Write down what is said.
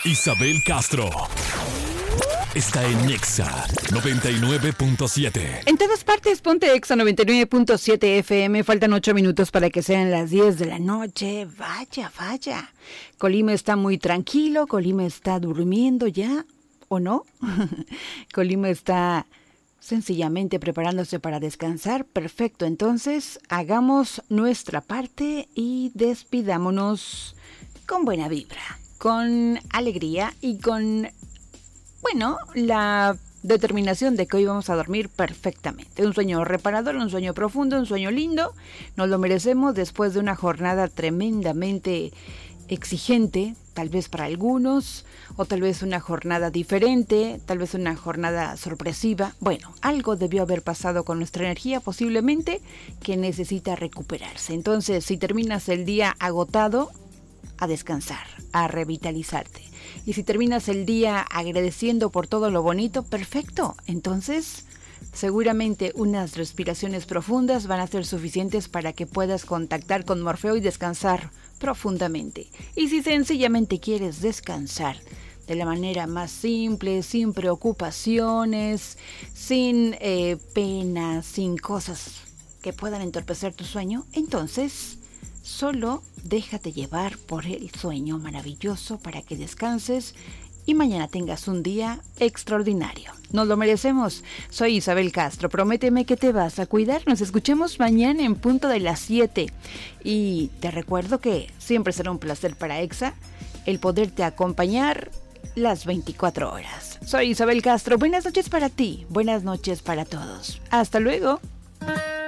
Isabel Castro está en Nexa 99.7. En todas partes, ponte Exa 99.7 FM. Faltan 8 minutos para que sean las 10 de la noche. Vaya. Colima está muy tranquilo. Colima está durmiendo ya, ¿o no? Colima está sencillamente preparándose para descansar. Perfecto, entonces hagamos nuestra parte y despidámonos con buena vibra, con alegría y con, bueno, la determinación de que hoy vamos a dormir perfectamente. Un sueño reparador, un sueño profundo, un sueño lindo. Nos lo merecemos después de una jornada tremendamente exigente, tal vez para algunos, o tal vez una jornada diferente, tal vez una jornada sorpresiva. Bueno, algo debió haber pasado con nuestra energía, posiblemente, que necesita recuperarse. Entonces, si terminas el día agotado, a descansar, a revitalizarte. Y si terminas el día agradeciendo por todo lo bonito, perfecto. Entonces, seguramente unas respiraciones profundas van a ser suficientes para que puedas contactar con Morfeo y descansar profundamente. Y si sencillamente quieres descansar de la manera más simple, sin preocupaciones, sin penas, sin cosas que puedan entorpecer tu sueño, entonces solo déjate llevar por el sueño maravilloso para que descanses y mañana tengas un día extraordinario. Nos lo merecemos. Soy Isabel Castro. Prométeme que te vas a cuidar. Nos escuchemos mañana en punto de las 7. Y te recuerdo que siempre será un placer para Exa el poderte acompañar las 24 horas. Soy Isabel Castro. Buenas noches para ti. Buenas noches para todos. Hasta luego.